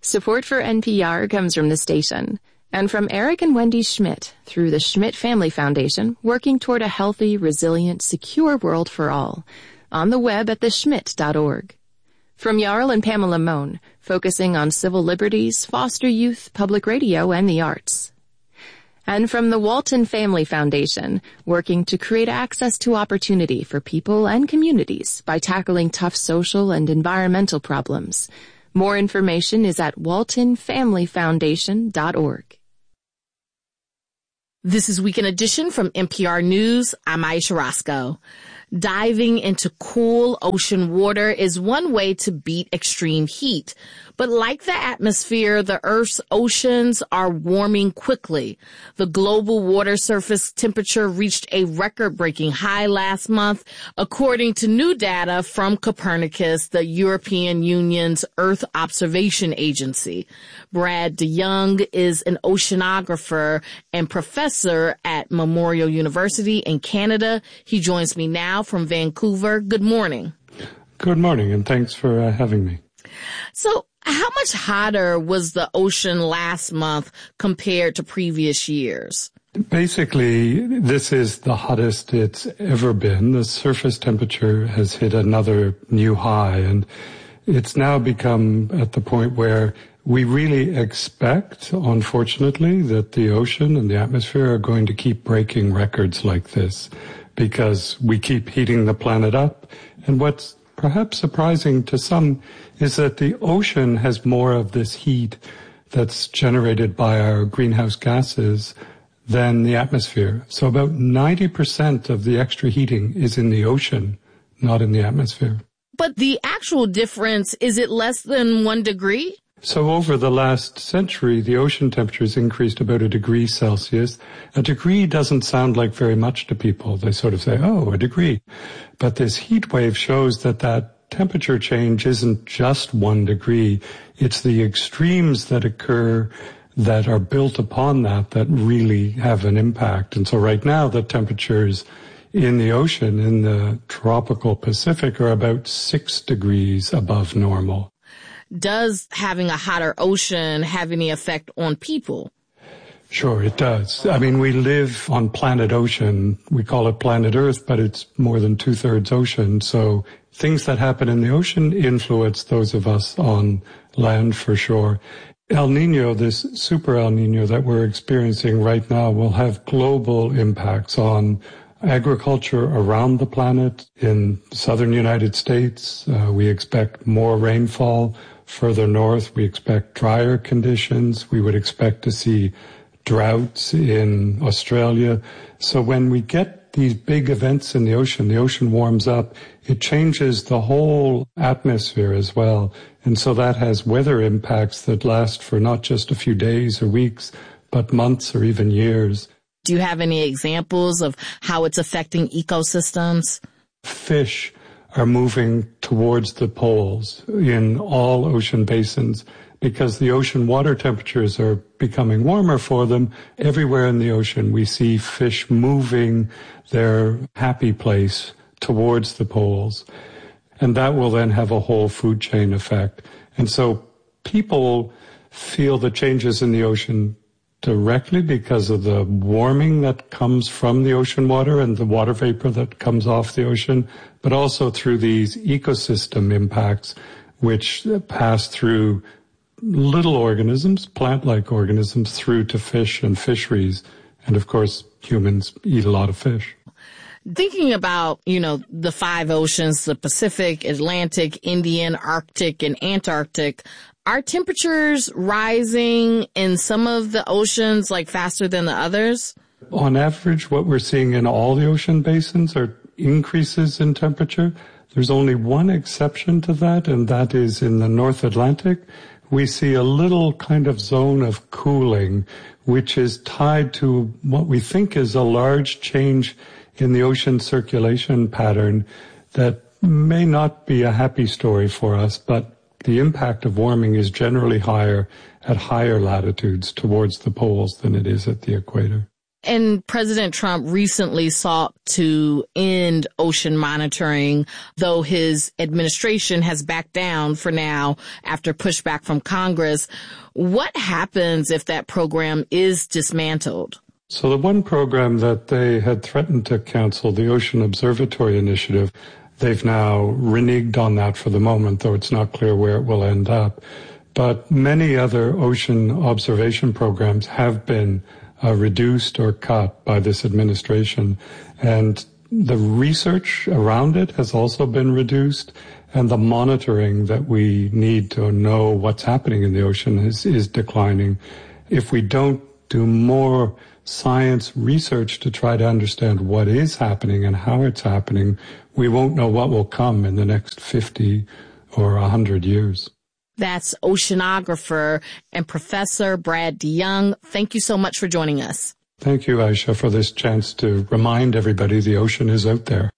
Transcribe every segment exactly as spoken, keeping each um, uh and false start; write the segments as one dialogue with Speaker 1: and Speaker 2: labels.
Speaker 1: Support for N P R comes from the station and from Eric and Wendy Schmidt through the Schmidt Family Foundation, working toward a healthy, resilient, secure world for all. On the web at the schmidt dot org. From Jarl and Pamela Mohn, focusing on civil liberties, foster youth, public radio, and the arts. And from the Walton Family Foundation, working to create access to opportunity for people and communities by tackling tough social and environmental problems. More information is at walton family foundation dot org.
Speaker 2: This is Weekend Edition from N P R News. I'm Aisha Roscoe. Diving into cool ocean water is one way to beat extreme heat. But like the atmosphere, the Earth's oceans are warming quickly. The global water surface temperature reached a record-breaking high last month, according to new data from Copernicus, the European Union's Earth Observation Agency. Brad DeYoung is an oceanographer and professor at Memorial University in Canada. He joins me now from Vancouver. Good morning.
Speaker 3: Good morning, and thanks for uh, having me.
Speaker 2: So, how much hotter was the ocean last month compared to previous years?
Speaker 3: Basically, this is the hottest it's ever been. The surface temperature has hit another new high, and it's now become at the point where we really expect, unfortunately, that the ocean and the atmosphere are going to keep breaking records like this because we keep heating the planet up. And what's perhaps surprising to some is that the ocean has more of this heat that's generated by our greenhouse gases than the atmosphere. So about ninety percent of the extra heating is in the ocean, not in the atmosphere.
Speaker 2: But the actual difference, is it less than one degree?
Speaker 3: So over the last century, the ocean temperature has increased about a degree Celsius. A degree doesn't sound like very much to people. They sort of say, oh, a degree. But this heat wave shows that that temperature change isn't just one degree. It's the extremes that occur that are built upon that that really have an impact. And so right now, the temperatures in the ocean, in the tropical Pacific, are about six degrees above normal.
Speaker 2: Does having a hotter ocean have any effect on people?
Speaker 3: Sure, it does. I mean, we live on planet ocean. We call it planet Earth, but it's more than two-thirds ocean. So things that happen in the ocean influence those of us on land for sure. El Nino, this super El Nino that we're experiencing right now, will have global impacts on agriculture around the planet. In southern United States, uh, we expect more rainfall. Further north, we expect drier conditions. We would expect to see droughts in Australia. So when we get these big events in the ocean, the ocean warms up, it changes the whole atmosphere as well. And so that has weather impacts that last for not just a few days or weeks, but months or even years.
Speaker 2: Do you have any examples of how it's affecting ecosystems?
Speaker 3: Fish are moving towards the poles in all ocean basins because the ocean water temperatures are becoming warmer for them. Everywhere in the ocean, we see fish moving their happy place towards the poles. And that will then have a whole food chain effect. And so people feel the changes in the ocean directly because of the warming that comes from the ocean water and the water vapor that comes off the ocean, but also through these ecosystem impacts which pass through little organisms, plant-like organisms, through to fish and fisheries. And of course, humans eat a lot of fish.
Speaker 2: Thinking about, you know, the five oceans, the Pacific, Atlantic, Indian, Arctic, and Antarctic, are temperatures rising in some of the oceans, like, faster than the others?
Speaker 3: On average, what we're seeing in all the ocean basins are increases in temperature. There's only one exception to that, and that is in the North Atlantic. We see a little kind of zone of cooling, which is tied to what we think is a large change in the ocean circulation pattern that may not be a happy story for us, but the impact of warming is generally higher at higher latitudes towards the poles than it is at the equator.
Speaker 2: And President Trump recently sought to end ocean monitoring, though his administration has backed down for now after pushback from Congress. What happens if that program is dismantled?
Speaker 3: So the one program that they had threatened to cancel, the Ocean Observatory Initiative, they've now reneged on that for the moment, though it's not clear where it will end up. But many other ocean observation programs have been uh, reduced or cut by this administration. And the research around it has also been reduced. And the monitoring that we need to know what's happening in the ocean is, is declining. If we don't do more science research to try to understand what is happening and how it's happening, we won't know what will come in the next fifty or one hundred years.
Speaker 2: That's oceanographer and Professor Brad DeYoung. Thank you so much for joining us.
Speaker 3: Thank you, Aisha, for this chance to remind everybody the ocean is out there.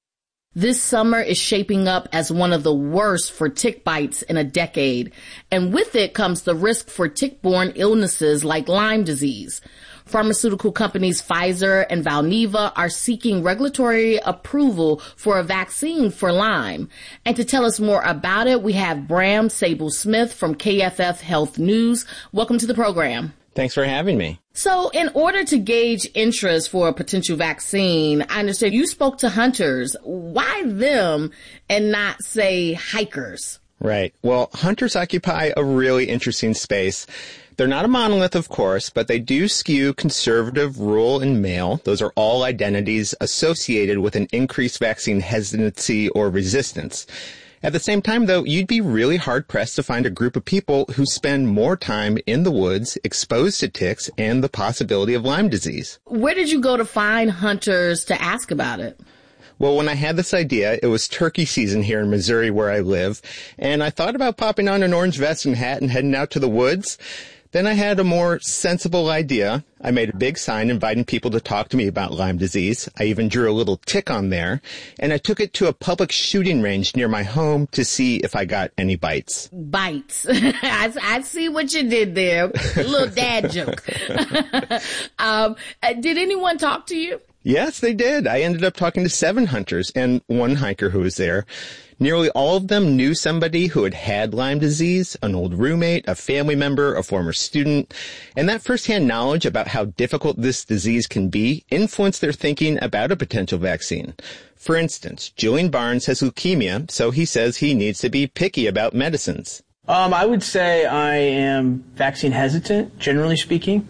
Speaker 2: This summer is shaping up as one of the worst for tick bites in a decade. And with it comes the risk for tick-borne illnesses like Lyme disease. Pharmaceutical companies Pfizer and Valneva are seeking regulatory approval for a vaccine for Lyme. And to tell us more about it, we have Bram Sable-Smith from K F F Health News. Welcome to the program.
Speaker 4: Thanks for having me.
Speaker 2: So in order to gauge interest for a potential vaccine, I understand you spoke to hunters. Why them and not, say, hikers?
Speaker 4: Right. Well, hunters occupy a really interesting space. They're not a monolith, of course, but they do skew conservative, rural, and male. Those are all identities associated with an increased vaccine hesitancy or resistance. At the same time, though, you'd be really hard-pressed to find a group of people who spend more time in the woods exposed to ticks and the possibility of Lyme disease.
Speaker 2: Where did you go to find hunters to ask about it?
Speaker 4: Well, when I had this idea, it was turkey season here in Missouri where I live, and I thought about popping on an orange vest and hat and heading out to the woods. Then I had a more sensible idea. I made a big sign inviting people to talk to me about Lyme disease. I even drew a little tick on there, and I took it to a public shooting range near my home to see if I got any bites.
Speaker 2: Bites. I, I see what you did there. A little dad joke. um, did anyone talk to you?
Speaker 4: Yes, they did. I ended up talking to seven hunters and one hiker who was there. Nearly all of them knew somebody who had had Lyme disease, an old roommate, a family member, a former student, and that firsthand knowledge about how difficult this disease can be influenced their thinking about a potential vaccine. For instance, Julian Barnes has leukemia, so he says he needs to be picky about medicines.
Speaker 5: Um, I would say I am vaccine hesitant, generally speaking,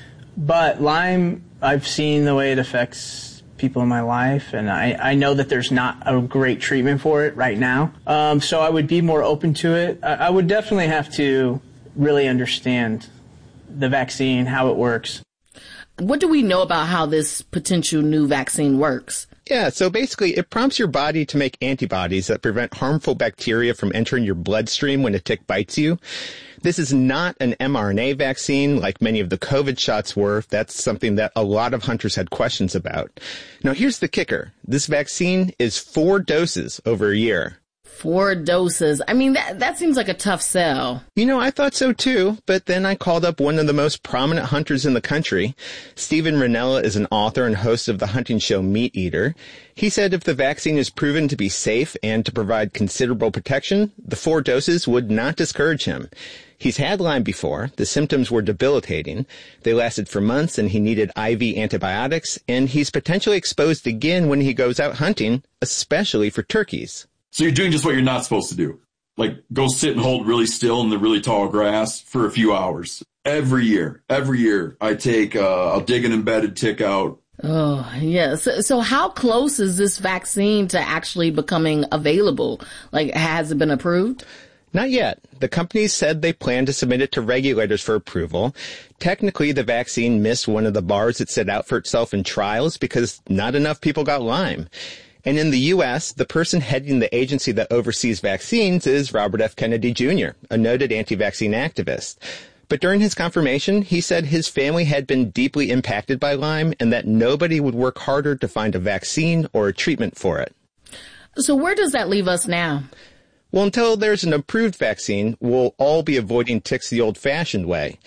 Speaker 5: but Lyme, I've seen the way it affects people in my life, and I, I know that there's not a great treatment for it right now. Um, so I would be more open to it. I, I would definitely have to really understand the vaccine, how it works.
Speaker 2: What do we know about how this potential new vaccine works?
Speaker 4: Yeah, so basically it prompts your body to make antibodies that prevent harmful bacteria from entering your bloodstream when a tick bites you. This is not an mRNA vaccine like many of the COVID shots were. That's something that a lot of hunters had questions about. Now, here's the kicker. This vaccine is four doses over a year.
Speaker 2: Four doses. I mean, that that seems like a tough sell.
Speaker 4: You know, I thought so too, but then I called up one of the most prominent hunters in the country. Stephen Rinella is an author and host of the hunting show Meat Eater. He said if the vaccine is proven to be safe and to provide considerable protection, the four doses would not discourage him. He's had Lyme before. The symptoms were debilitating. They lasted for months and he needed I V antibiotics, and he's potentially exposed again when he goes out hunting, especially for turkeys.
Speaker 6: So you're doing just what you're not supposed to do. Like go sit and hold really still in the really tall grass for a few hours. Every year, every year I take, uh, I'll dig an embedded tick out.
Speaker 2: Oh, yes. So, so how close is this vaccine to actually becoming available? Like, has it been approved?
Speaker 4: Not yet. The companies said they plan to submit it to regulators for approval. Technically, the vaccine missed one of the bars it set out for itself in trials because not enough people got Lyme. And in the U S, the person heading the agency that oversees vaccines is Robert F. Kennedy Junior, a noted anti-vaccine activist. But during his confirmation, he said his family had been deeply impacted by Lyme and that nobody would work harder to find a vaccine or a treatment for it.
Speaker 2: So where does that leave us now?
Speaker 4: Well, until there's an approved vaccine, we'll all be avoiding ticks the old-fashioned way.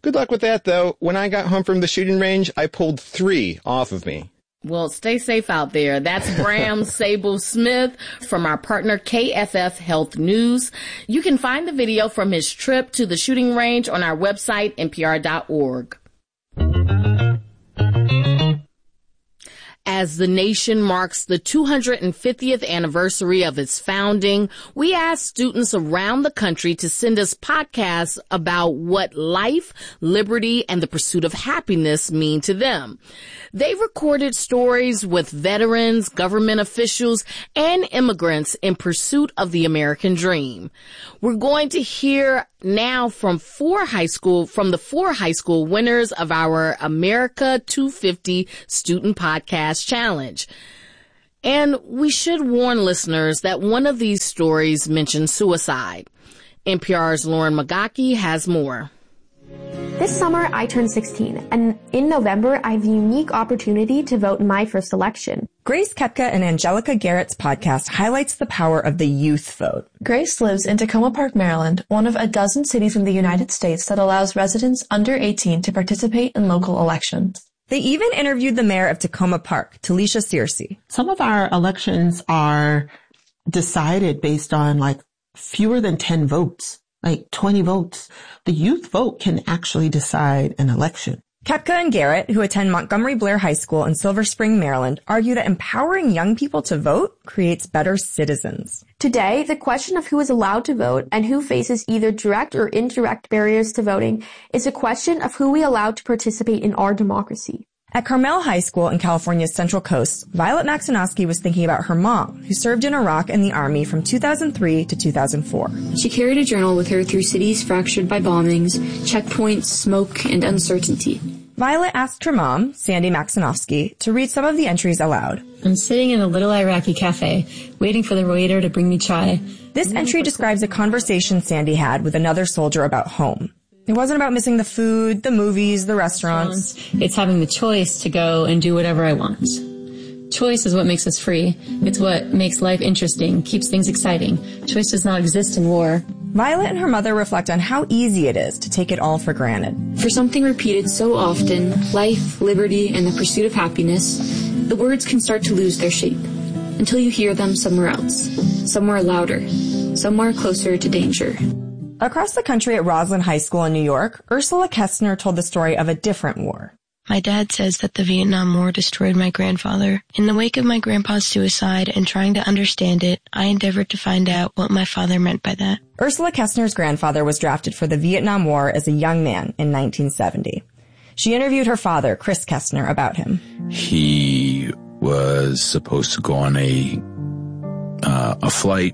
Speaker 4: Good luck with that, though. When I got home from the shooting range, I pulled three off of me.
Speaker 2: Well, stay safe out there. That's Bram Sable Smith from our partner K F F Health News. You can find the video from his trip to the shooting range on our website, N P R dot org. As the nation marks the two hundred fiftieth anniversary of its founding, we asked students around the country to send us podcasts about what life, liberty, and the pursuit of happiness mean to them. They recorded stories with veterans, government officials, and immigrants in pursuit of the American dream. We're going to hear now from four high school, from the four high school winners of our America two fifty Student Podcast Challenge. And we should warn listeners that one of these stories mentions suicide. N P R's Lauren Magaki has more.
Speaker 7: This summer, I turned sixteen, and in November, I have the unique opportunity to vote in my first election.
Speaker 8: Grace Kepka and Angelica Garrett's podcast highlights the power of the youth vote.
Speaker 9: Grace lives in Tacoma Park, Maryland, one of a dozen cities in the United States that allows residents under eighteen to participate in local elections.
Speaker 8: They even interviewed the mayor of Tacoma Park, Talisha Searcy.
Speaker 10: Some of our elections are decided based on like fewer than ten votes. Like twenty votes. The youth vote can actually decide an election.
Speaker 8: Kepka and Garrett, who attend Montgomery Blair High School in Silver Spring, Maryland, argue that empowering young people to vote creates better citizens.
Speaker 7: Today, the question of who is allowed to vote and who faces either direct or indirect barriers to voting is a question of who we allow to participate in our democracy.
Speaker 8: At Carmel High School in California's Central Coast, Violet Maxinowski was thinking about her mom, who served in Iraq and the Army from two thousand three to two thousand four.
Speaker 11: She carried a journal with her through cities fractured by bombings, checkpoints, smoke, and uncertainty.
Speaker 8: Violet asked her mom, Sandy Maxinowski, to read some of the entries aloud.
Speaker 11: I'm sitting in a little Iraqi cafe, waiting for the waiter to bring me chai.
Speaker 8: This entry describes a conversation Sandy had with another soldier about home. It wasn't about missing the food, the movies, the restaurants.
Speaker 11: It's having the choice to go and do whatever I want. Choice is what makes us free. It's what makes life interesting, keeps things exciting. Choice does not exist in war.
Speaker 8: Violet and her mother reflect on how easy it is to take it all for granted.
Speaker 11: For something repeated so often, life, liberty, and the pursuit of happiness, the words can start to lose their shape until you hear them somewhere else, somewhere louder, somewhere closer to danger.
Speaker 8: Across the country at Roslyn High School in New York, Ursula Kestner told the story of a different war.
Speaker 12: My dad says that the Vietnam War destroyed my grandfather. In the wake of my grandpa's suicide and trying to understand it, I endeavored to find out what my father meant by that.
Speaker 8: Ursula Kestner's grandfather was drafted for the Vietnam War as a young man in nineteen seventy. She interviewed her father, Chris Kestner, about him.
Speaker 13: He was supposed to go on a uh, a flight,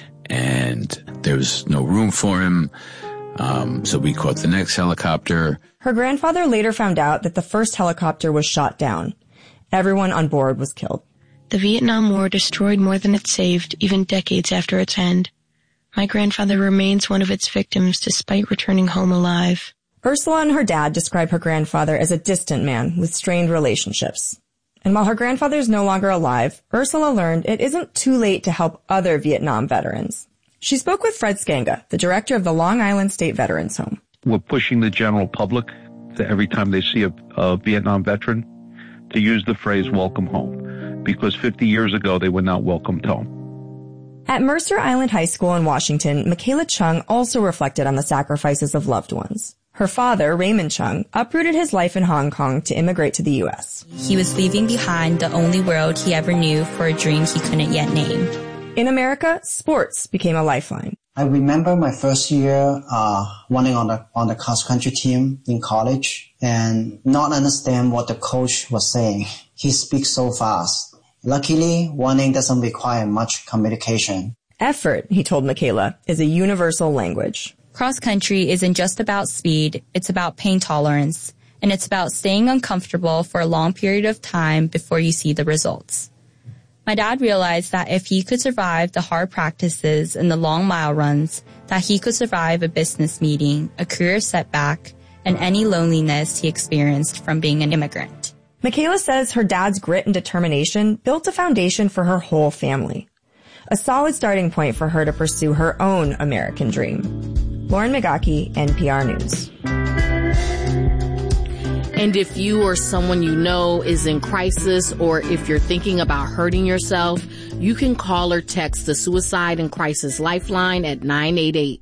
Speaker 13: and there was no room for him, um, so we caught the next helicopter.
Speaker 8: Her grandfather later found out that the first helicopter was shot down. Everyone on board was killed.
Speaker 12: The Vietnam War destroyed more than it saved, even decades after its end. My grandfather remains one of its victims despite returning home alive.
Speaker 8: Ursula and her dad describe her grandfather as a distant man with strained relationships. And while her grandfather is no longer alive, Ursula learned it isn't too late to help other Vietnam veterans. She spoke with Fred Skanga, the director of the Long Island State Veterans Home.
Speaker 14: We're pushing the general public to every time they see a, a Vietnam veteran to use the phrase welcome home, because fifty years ago they were not welcomed home.
Speaker 8: At Mercer Island High School in Washington, Michaela Chung also reflected on the sacrifices of loved ones. Her father, Raymond Chung, uprooted his life in Hong Kong to immigrate to the U S.
Speaker 15: He was leaving behind the only world he ever knew for a dream he couldn't yet name.
Speaker 8: In America, sports became a lifeline.
Speaker 16: I remember my first year uh running on the on the cross country team in college and not understand what the coach was saying. He speaks so fast. Luckily, running doesn't require much communication.
Speaker 8: Effort, he told Michaela, is a universal language.
Speaker 15: Cross country isn't just about speed, it's about pain tolerance, and it's about staying uncomfortable for a long period of time before you see the results. My dad realized that if he could survive the hard practices and the long mile runs, that he could survive a business meeting, a career setback, and any loneliness he experienced from being an immigrant.
Speaker 8: Michaela says her dad's grit and determination built a foundation for her whole family. A solid starting point for her to pursue her own American dream. Lauren Magaki, N P R News.
Speaker 2: And if you or someone you know is in crisis, or if you're thinking about hurting yourself, you can call or text the Suicide and Crisis Lifeline at nine eight eight.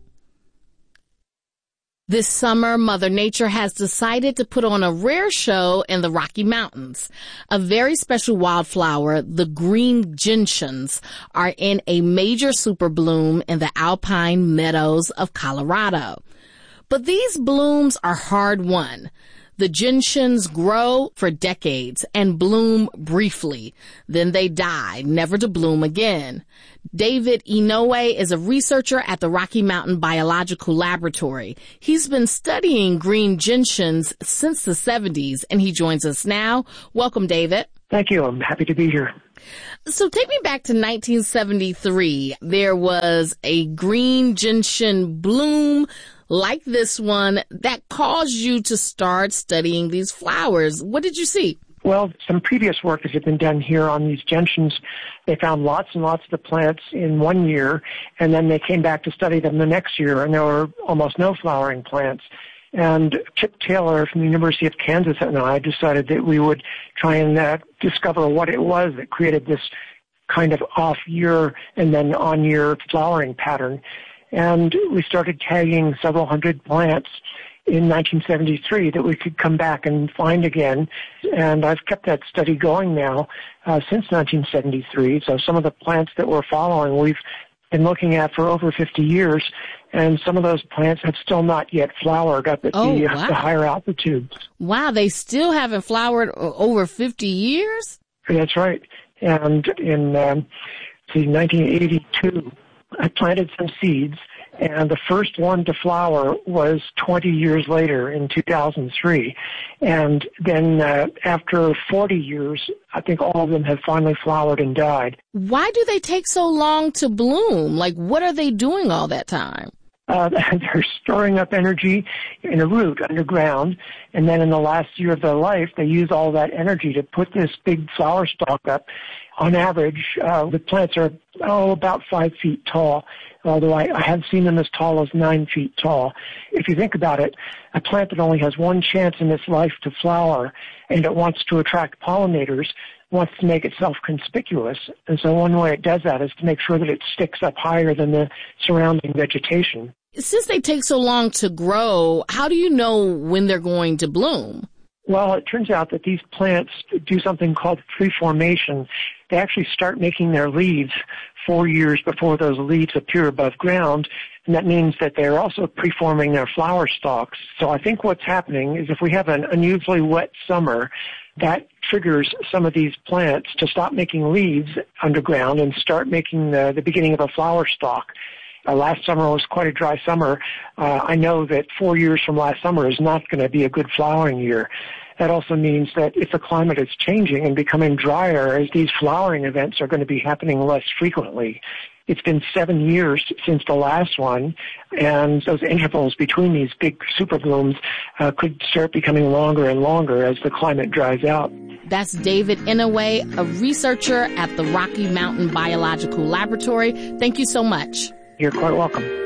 Speaker 2: This summer, Mother Nature has decided to put on a rare show in the Rocky Mountains. A very special wildflower, the green gentians, are in a major super bloom in the alpine meadows of Colorado. But these blooms are hard-won. The gentians grow for decades and bloom briefly. Then they die, never to bloom again. David Inoue is a researcher at the Rocky Mountain Biological Laboratory. He's been studying green gentians since the seventies, and he joins us now. Welcome, David.
Speaker 17: Thank you. I'm happy to be here.
Speaker 2: So take me back to nineteen seventy-three. There was a green gentian bloom like this one that caused you to start studying these flowers. What did you see?
Speaker 17: Well, some previous work that had been done here on these gentians, they found lots and lots of the plants in one year, and then they came back to study them the next year, and there were almost no flowering plants. And Chip Taylor from the University of Kansas and I decided that we would try and uh, discover what it was that created this kind of off-year and then on-year flowering pattern. And we started tagging several hundred plants in nineteen seventy-three that we could come back and find again. And I've kept that study going now uh, since nineteen seventy-three. So some of the plants that we're following, we've been looking at for over fifty years. And some of those plants have still not yet flowered up at
Speaker 2: oh,
Speaker 17: the,
Speaker 2: wow.
Speaker 17: uh, the higher altitudes.
Speaker 2: Wow, they still haven't flowered over fifty years?
Speaker 17: That's right. And in um, see, nineteen eighty-two, I planted some seeds, and the first one to flower was twenty years later in two thousand three. And then uh, after forty years, I think all of them have finally flowered and died.
Speaker 2: Why do they take so long to bloom? Like, what are they doing all that time?
Speaker 17: Uh, they're storing up energy in a root underground, and then in the last year of their life, they use all that energy to put this big flower stalk up. On average, uh, the plants are, oh, about five feet tall, although I, I have seen them as tall as nine feet tall. If you think about it, a plant that only has one chance in its life to flower, and it wants to attract pollinators, wants to make itself conspicuous. And so one way it does that is to make sure that it sticks up higher than the surrounding vegetation.
Speaker 2: Since they take so long to grow, how do you know when they're going to bloom?
Speaker 17: Well, it turns out that these plants do something called preformation. They actually start making their leaves four years before those leaves appear above ground, and that means that they're also preforming their flower stalks. So I think what's happening is if we have an unusually wet summer, that triggers some of these plants to stop making leaves underground and start making the, the beginning of a flower stalk. Uh, last summer was quite a dry summer. Uh, I know that four years from last summer is not going to be a good flowering year. That also means that if the climate is changing and becoming drier, as these flowering events are going to be happening less frequently. It's been seven years since the last one, and those intervals between these big super blooms uh, could start becoming longer and longer as the climate dries out.
Speaker 2: That's David Inoue, a researcher at the Rocky Mountain Biological Laboratory. Thank you so much.
Speaker 17: You're quite welcome.